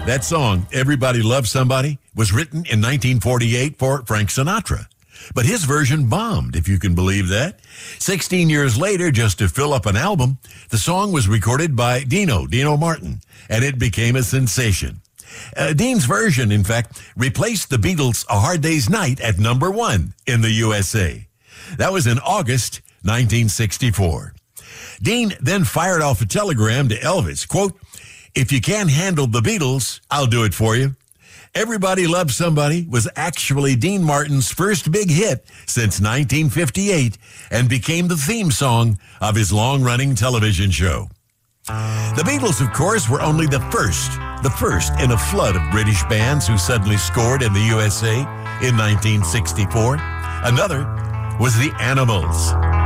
That song, Everybody Loves Somebody, was written in 1948 for Frank Sinatra. But his version bombed, if you can believe that. 16 years later, just to fill up an album, the song was recorded by Dino Martin, and it became a sensation. Dean's version, in fact, replaced the Beatles' A Hard Day's Night at number 1 in the USA. That was in August 1964. Dean then fired off a telegram to Elvis, quote, "If you can't handle the Beatles, I'll do it for you." Everybody Loves Somebody was actually Dean Martin's first big hit since 1958 and became the theme song of his long-running television show. The Beatles, of course, were only the first in a flood of British bands who suddenly scored in the USA in 1964. Another was the Animals.